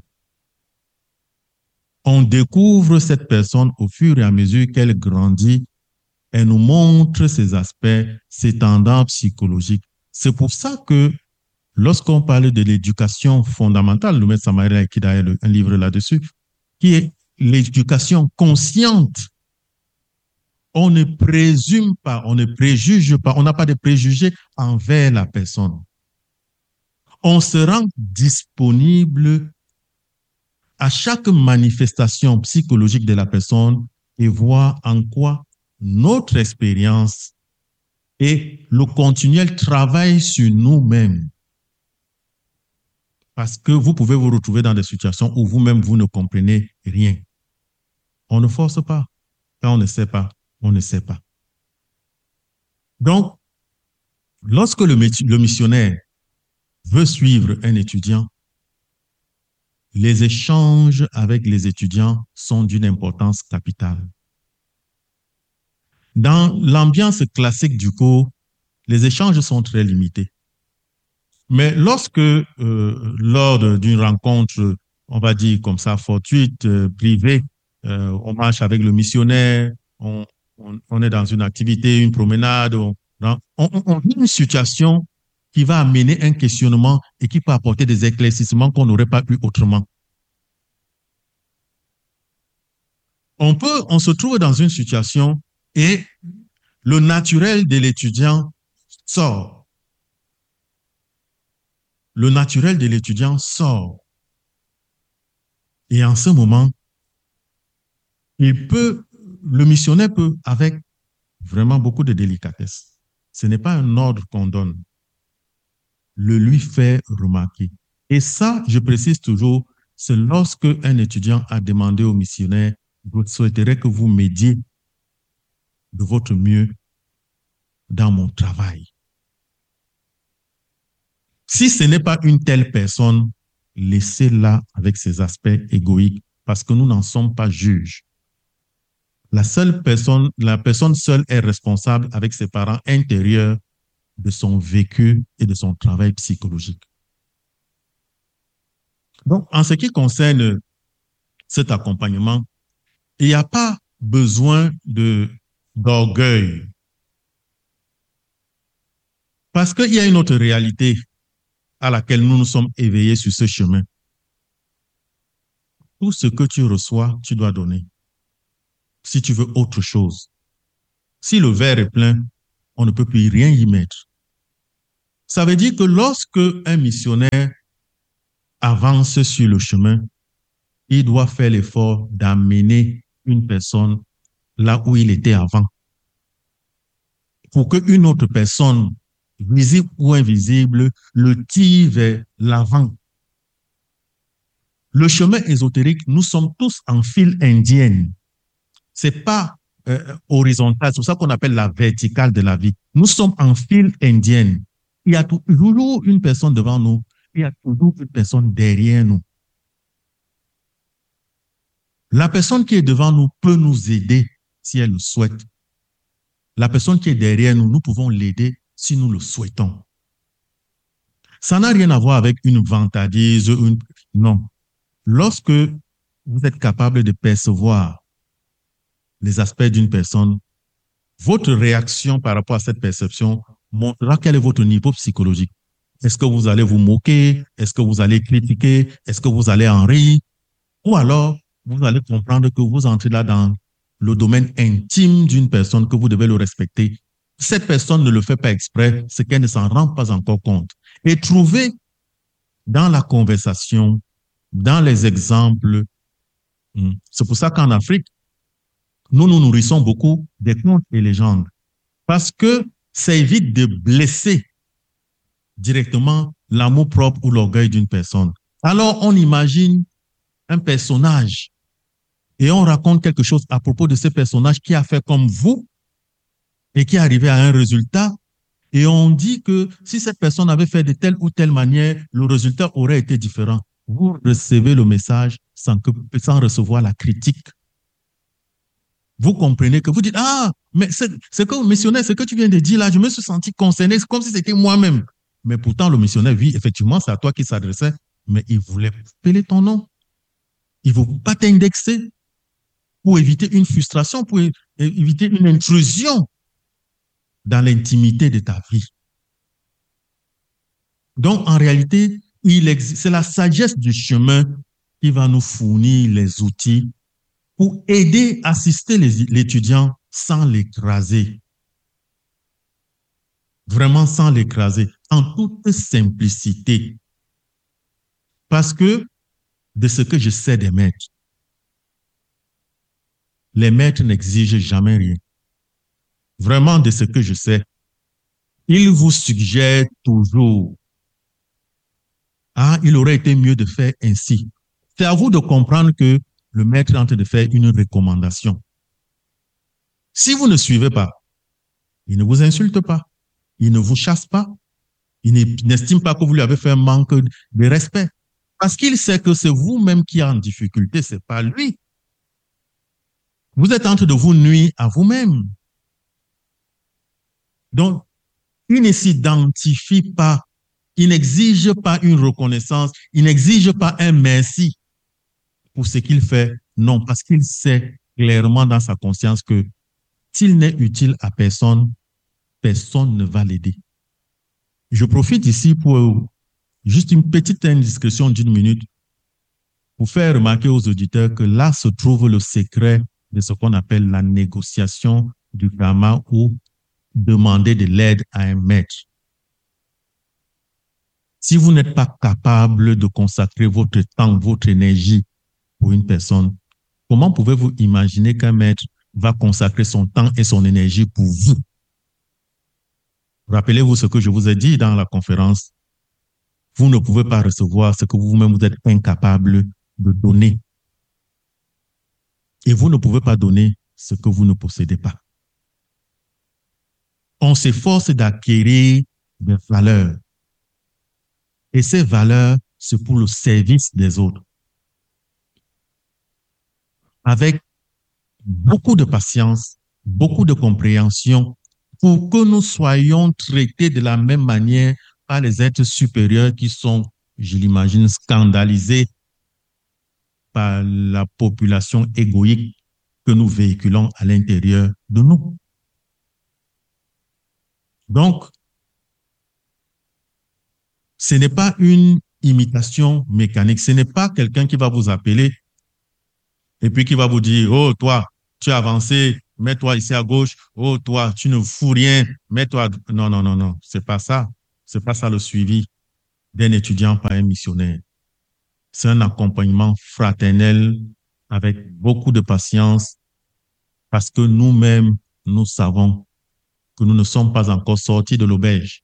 On découvre cette personne au fur et à mesure qu'elle grandit. Elle nous montre ses aspects, ses tendances psychologiques. C'est pour ça que lorsqu'on parle de l'éducation fondamentale, le maître Samaël a écrit d'ailleurs un livre là-dessus, qui est l'éducation consciente. On ne présume pas, on ne préjuge pas, on n'a pas de préjugés envers la personne. On se rend disponible à chaque manifestation psychologique de la personne et voir en quoi notre expérience et le continuel travail sur nous-mêmes. Parce que vous pouvez vous retrouver dans des situations où vous-même, vous ne comprenez rien. On ne force pas. Quand on ne sait pas, on ne sait pas. Donc, lorsque le missionnaire veut suivre un étudiant, les échanges avec les étudiants sont d'une importance capitale. Dans l'ambiance classique du cours, les échanges sont très limités. Mais lorsque, lors d'une rencontre, on va dire comme ça, fortuite, privée, on marche avec le missionnaire, on est dans une activité, une promenade, on vit une situation qui va amener un questionnement et qui peut apporter des éclaircissements qu'on n'aurait pas eu autrement. On se trouve dans une situation et le naturel de l'étudiant sort. Le naturel de l'étudiant sort. Et en ce moment, le missionnaire peut, avec vraiment beaucoup de délicatesse, ce n'est pas un ordre qu'on donne, le lui faire remarquer. Et ça, je précise toujours, c'est lorsque un étudiant a demandé au missionnaire, je souhaiterais que vous m'aidiez de votre mieux dans mon travail. Si ce n'est pas une telle personne, laissez-la avec ses aspects égoïques parce que nous n'en sommes pas juges. La personne seule est responsable avec ses parents intérieurs de son vécu et de son travail psychologique. Donc, en ce qui concerne cet accompagnement, il n'y a pas besoin d'orgueil. Parce qu'il y a une autre réalité à laquelle nous nous sommes éveillés sur ce chemin. Tout ce que tu reçois, tu dois donner. Si tu veux autre chose. Si le verre est plein, on ne peut plus rien y mettre. Ça veut dire que lorsque un missionnaire avance sur le chemin, il doit faire l'effort d'amener une personne là où il était avant, pour qu'une autre personne, visible ou invisible, le tire vers l'avant. Le chemin ésotérique, nous sommes tous en file indienne. C'est pas horizontal, c'est pour ça qu'on appelle la verticale de la vie. Nous sommes en file indienne. Il y a toujours une personne devant nous, il y a toujours une personne derrière nous. La personne qui est devant nous peut nous aider si elle le souhaite. La personne qui est derrière nous, nous pouvons l'aider si nous le souhaitons. Ça n'a rien à voir avec une vantardise, non. Lorsque vous êtes capable de percevoir les aspects d'une personne, votre réaction par rapport à cette perception montrera quel est votre niveau psychologique. Est-ce que vous allez vous moquer? Est-ce que vous allez critiquer? Est-ce que vous allez en rire? Ou alors, vous allez comprendre que vous entrez là dans le domaine intime d'une personne, que vous devez le respecter. Cette personne ne le fait pas exprès, c'est qu'elle ne s'en rend pas encore compte. Et trouver dans la conversation, dans les exemples, c'est pour ça qu'en Afrique, nous nous nourrissons beaucoup des contes et légendes, parce que ça évite de blesser directement l'amour-propre ou l'orgueil d'une personne. Alors, on imagine un personnage et on raconte quelque chose à propos de ce personnage qui a fait comme vous et qui est arrivé à un résultat, et on dit que si cette personne avait fait de telle ou telle manière, le résultat aurait été différent. Vous recevez le message sans recevoir la critique. Vous comprenez que vous dites, ah, mais c'est que missionnaire, ce que tu viens de dire là, je me suis senti concerné, c'est comme si c'était moi-même. Mais pourtant, le missionnaire, oui, effectivement, c'est à toi qui s'adressait, mais il voulait appeler ton nom. Il ne veut pas t'indexer pour éviter une frustration, pour éviter une intrusion dans l'intimité de ta vie. Donc, en réalité, c'est la sagesse du chemin qui va nous fournir les outils pour aider, assister l'étudiant sans l'écraser. Vraiment sans l'écraser, en toute simplicité. Parce que de ce que je sais des maîtres, les maîtres n'exigent jamais rien. Vraiment, de ce que je sais, ils vous suggèrent toujours, ah, il aurait été mieux de faire ainsi. C'est à vous de comprendre que le maître est en train de faire une recommandation. Si vous ne suivez pas, il ne vous insulte pas, il ne vous chasse pas, il n'estime pas que vous lui avez fait un manque de respect. Parce qu'il sait que c'est vous-même qui êtes en difficulté, ce n'est pas lui. Vous êtes en train de vous nuire à vous-même. Donc, il ne s'identifie pas, il n'exige pas une reconnaissance, il n'exige pas un merci pour ce qu'il fait. Non, parce qu'il sait clairement dans sa conscience que s'il n'est utile à personne, personne ne va l'aider. Je profite ici pour juste une petite indiscrétion d'une minute pour faire remarquer aux auditeurs que là se trouve le secret de ce qu'on appelle la négociation du karma ou demander de l'aide à un maître. Si vous n'êtes pas capable de consacrer votre temps, votre énergie pour une personne, comment pouvez-vous imaginer qu'un maître va consacrer son temps et son énergie pour vous? Rappelez-vous ce que je vous ai dit dans la conférence. Vous ne pouvez pas recevoir ce que vous-même vous êtes incapable de donner. Et vous ne pouvez pas donner ce que vous ne possédez pas. On s'efforce d'acquérir des valeurs. Et ces valeurs, c'est pour le service des autres. Avec beaucoup de patience, beaucoup de compréhension, pour que nous soyons traités de la même manière par les êtres supérieurs qui sont, je l'imagine, scandalisés par la population égoïque que nous véhiculons à l'intérieur de nous. Donc, ce n'est pas une imitation mécanique, ce n'est pas quelqu'un qui va vous appeler et puis qui va vous dire, oh, toi, tu as avancé, mets-toi ici à gauche. Oh, toi, tu ne fous rien, mets-toi. Non, non, non, non, c'est pas ça. C'est pas ça le suivi d'un étudiant par un missionnaire. C'est un accompagnement fraternel avec beaucoup de patience parce que nous-mêmes, nous savons que nous ne sommes pas encore sortis de l'auberge.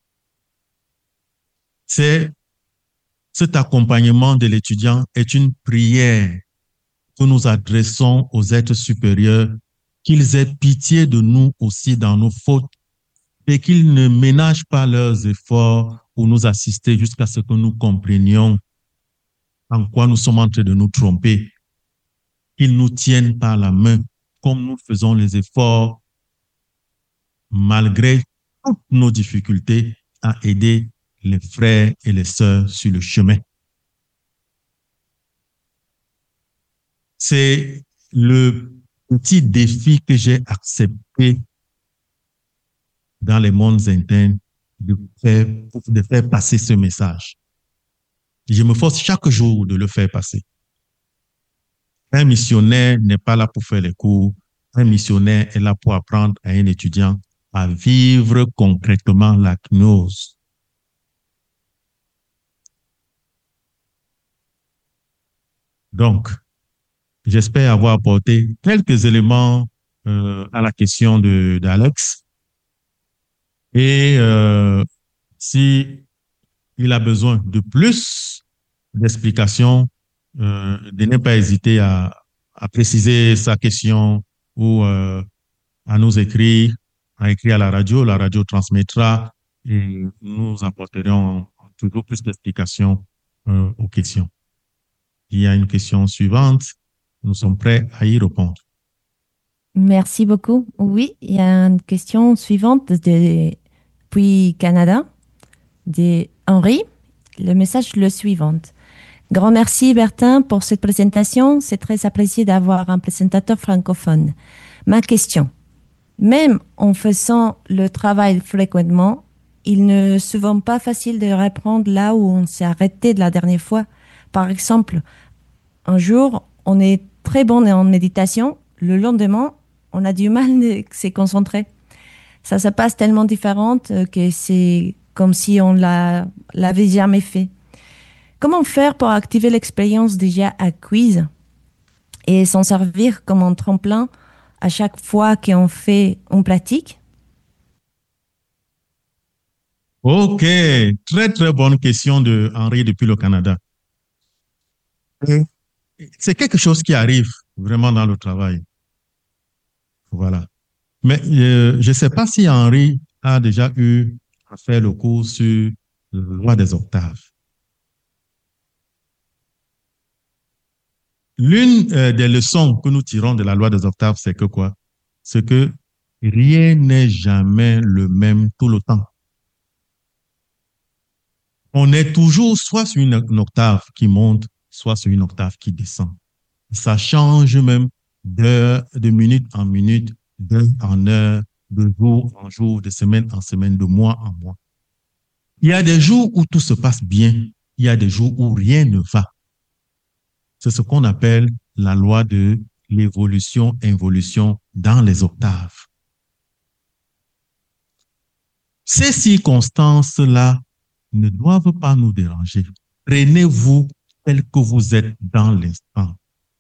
C'est cet accompagnement de l'étudiant est une prière que nous adressons aux êtres supérieurs, qu'ils aient pitié de nous aussi dans nos fautes et qu'ils ne ménagent pas leurs efforts pour nous assister jusqu'à ce que nous comprenions en quoi nous sommes en train de nous tromper, qu'ils nous tiennent par la main comme nous faisons les efforts malgré toutes nos difficultés à aider les frères et les sœurs sur le chemin. C'est le petit défi que j'ai accepté dans les mondes internes de faire passer ce message. Je me force chaque jour de le faire passer. Un missionnaire n'est pas là pour faire les cours. Un missionnaire est là pour apprendre à un étudiant à vivre concrètement la gnose. Donc, j'espère avoir apporté quelques éléments à la question d'Alex. Et si il a besoin de plus d'explications, de ne pas hésiter à préciser sa question ou à nous écrire, à écrire à la radio transmettra et nous apporterons toujours plus d'explications aux questions. Il y a une question suivante, nous sommes prêts à y répondre. Merci beaucoup. Oui, il y a une question suivante depuis Canada, de Henri. Le message est le suivant. Grand merci Bertin pour cette présentation. C'est très apprécié d'avoir un présentateur francophone. Ma question. Même en faisant le travail fréquemment, il n'est souvent pas facile de reprendre là où on s'est arrêté de la dernière fois. Par exemple, un jour, on est très bon en méditation. Le lendemain, on a du mal à se concentrer. Ça se passe tellement différent que c'est comme si on l'avait jamais fait. Comment faire pour activer l'expérience déjà acquise et s'en servir comme un tremplin à chaque fois qu'on fait une pratique? Ok, très très bonne question de Henri depuis le Canada. C'est quelque chose qui arrive vraiment dans le travail. Voilà. Mais je ne sais pas si Henri a déjà eu à faire le cours sur la loi des octaves. L'une des leçons que nous tirons de la loi des octaves, c'est que quoi? C'est que rien n'est jamais le même tout le temps. On est toujours soit sur une octave qui monte, soit sur une octave qui descend. Ça change même de minute en minute, d'heure en heure, de jour en jour, de semaine en semaine, de mois en mois. Il y a des jours où tout se passe bien, il y a des jours où rien ne va. C'est ce qu'on appelle la loi de l'évolution-involution dans les octaves. Ces circonstances-là ne doivent pas nous déranger. Prenez-vous tel que vous êtes dans l'instant.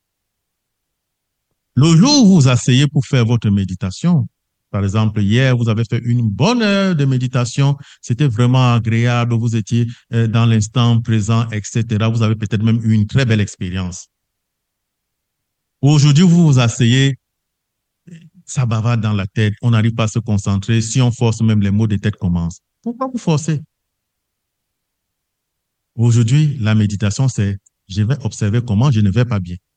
Le jour où vous asseyez pour faire votre méditation, par exemple, hier, vous avez fait une bonne heure de méditation, c'était vraiment agréable, vous étiez dans l'instant présent, etc. Vous avez peut-être même eu une très belle expérience. Aujourd'hui, vous vous asseyez, ça bavarde dans la tête, on n'arrive pas à se concentrer. Si on force, même les mots de tête commencent. Pourquoi vous forcez? Aujourd'hui, la méditation, c'est je vais observer comment je ne vais pas bien.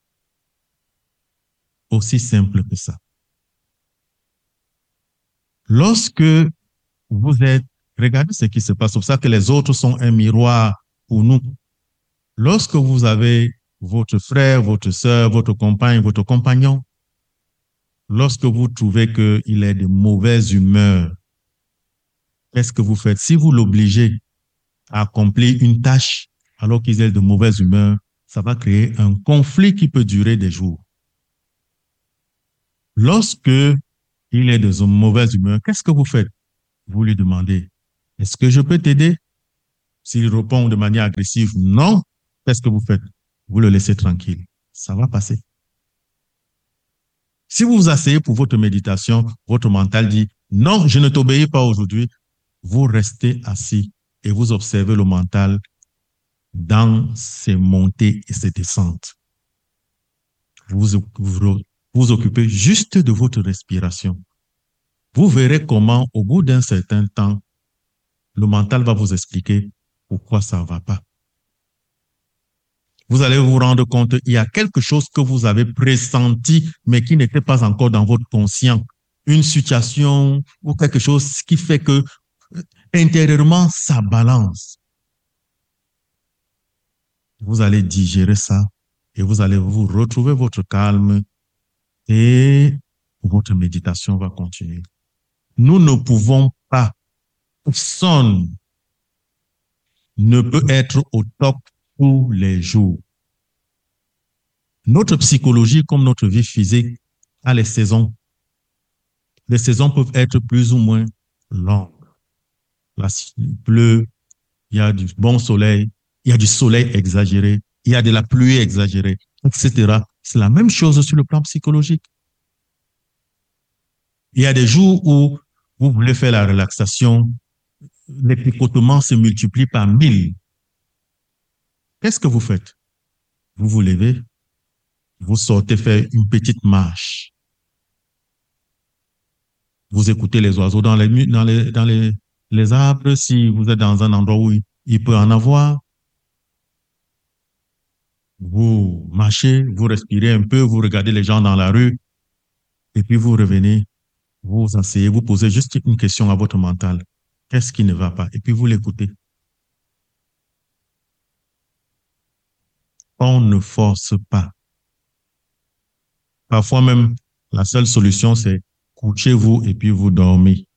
Aussi simple que ça. Lorsque vous êtes, regardez ce qui se passe, c'est pour ça que les autres sont un miroir pour nous. Lorsque vous avez votre frère, votre soeur, votre compagne, votre compagnon, lorsque vous trouvez qu'il est de mauvaise humeur, qu'est-ce que vous faites? Si vous l'obligez à accomplir une tâche alors qu'il est de mauvaise humeur, ça va créer un conflit qui peut durer des jours. Lorsque il est de mauvaise humeur, qu'est-ce que vous faites? Vous lui demandez, est-ce que je peux t'aider? S'il répond de manière agressive, non, qu'est-ce que vous faites? Vous le laissez tranquille. Ça va passer. Si vous vous asseyez pour votre méditation, votre mental dit, non, je ne t'obéis pas aujourd'hui, vous restez assis et vous observez le mental dans ses montées et ses descentes. Vous vous occupez juste de votre respiration. Vous verrez comment, au bout d'un certain temps, le mental va vous expliquer pourquoi ça ne va pas. Vous allez vous rendre compte qu'il y a quelque chose que vous avez pressenti, mais qui n'était pas encore dans votre conscient. Une situation ou quelque chose qui fait que intérieurement, ça balance. Vous allez digérer ça et vous allez vous retrouver votre calme et votre méditation va continuer. Nous ne pouvons pas, personne ne peut être au top tous les jours. Notre psychologie, comme notre vie physique, a les saisons. Les saisons peuvent être plus ou moins longues. Là, il pleut, il y a du bon soleil, il y a du soleil exagéré, il y a de la pluie exagérée, etc. C'est la même chose sur le plan psychologique. Il y a des jours où vous voulez faire la relaxation, les picotements se multiplient par 1000. Qu'est-ce que vous faites? Vous vous levez, vous sortez faire une petite marche. Vous écoutez les oiseaux dans les arbres. Si vous êtes dans un endroit où il peut en avoir, vous marchez, vous respirez un peu, vous regardez les gens dans la rue, et puis vous revenez, vous vous asseyez, vous posez juste une question à votre mental. Qu'est-ce qui ne va pas? Et puis vous l'écoutez. On ne force pas. Parfois même, la seule solution, c'est couchez-vous et puis vous dormez.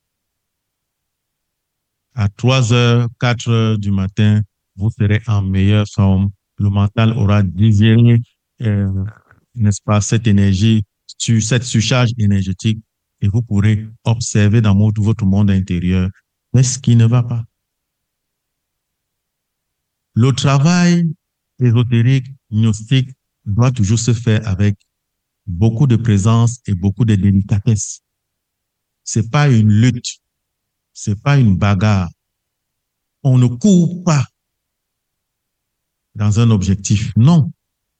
À 3 heures, 4 heures du matin, vous serez en meilleure forme. Le mental aura digéré, n'est-ce pas, cette énergie, cette surcharge énergétique et vous pourrez observer dans votre monde intérieur ce qui ne va pas. Le travail ésotérique, gnostique, doit toujours se faire avec beaucoup de présence et beaucoup de délicatesse. C'est pas une lutte, c'est pas une bagarre. On ne court pas dans un objectif. Non.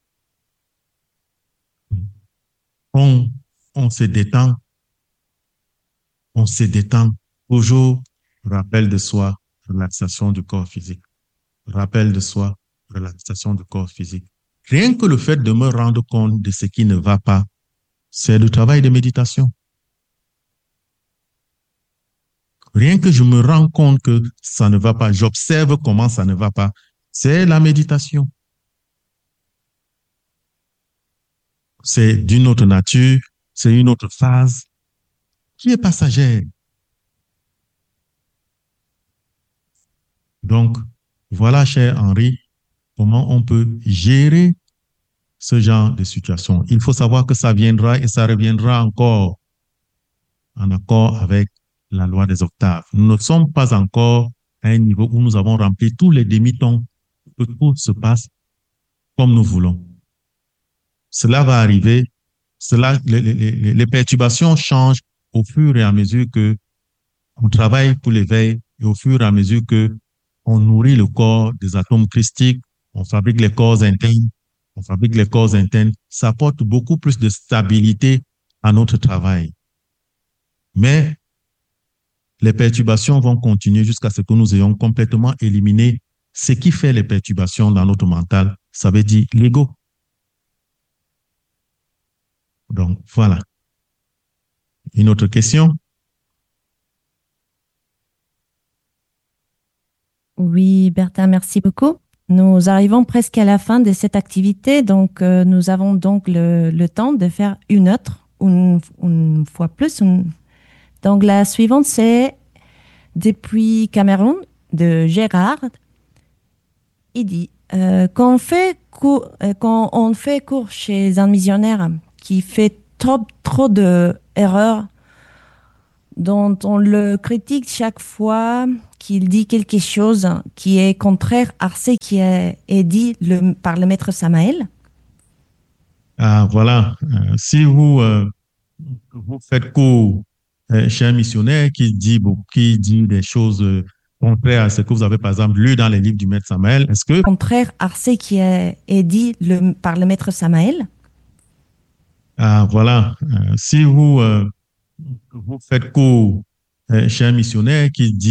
On, on se détend. On se détend. Toujours rappel de soi, relaxation du corps physique. Rappel de soi, relaxation du corps physique. Rien que le fait de me rendre compte de ce qui ne va pas, c'est le travail de méditation. Rien que je me rends compte que ça ne va pas, j'observe comment ça ne va pas, c'est la méditation. C'est d'une autre nature, c'est une autre phase qui est passagère. Donc, voilà, cher Henri, comment on peut gérer ce genre de situation. Il faut savoir que ça viendra et ça reviendra encore en accord avec la loi des octaves. Nous ne sommes pas encore à un niveau où nous avons rempli tous les demi-tons, que tout se passe comme nous voulons. Cela va arriver, les perturbations changent au fur et à mesure que on travaille pour l'éveil et au fur et à mesure que on nourrit le corps des atomes christiques, on fabrique les corps internes, ça apporte beaucoup plus de stabilité à notre travail. Mais les perturbations vont continuer jusqu'à ce que nous ayons complètement éliminé ce qui fait les perturbations dans notre mental. Ça veut dire l'ego. Donc, voilà. Une autre question? Oui, Bertin, merci beaucoup. Nous arrivons presque à la fin de cette activité, donc nous avons donc le temps de faire une autre, une fois plus. Donc la suivante, c'est depuis Cameroun, de Gérard. Il dit, quand on fait cours chez un missionnaire qui fait trop d'erreurs dont on le critique chaque fois qu'il dit quelque chose qui est contraire à ce qui est dit par le maître Samaël. Ah, voilà. Si vous faites cours chez un missionnaire qui dit des choses contraires à ce que vous avez, par exemple, lu dans les livres du maître Samaël, est-ce que... Contraire à ce qui est dit par le maître Samaël. Ah, voilà. Si vous faites cours chez un missionnaire